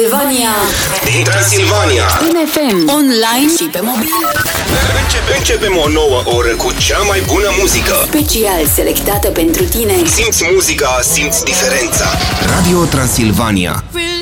Transilvania. Din Transilvania. În FM, online și pe mobil. Începem o nouă oră cu cea mai bună muzică. Special selectată pentru tine. Simți muzica, simți diferența. Radio Transilvania.